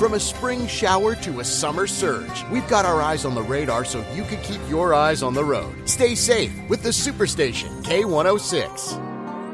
From a spring shower to a summer surge, we've got our eyes on the radar so you can keep your eyes on the road. Stay safe with the Superstation K106.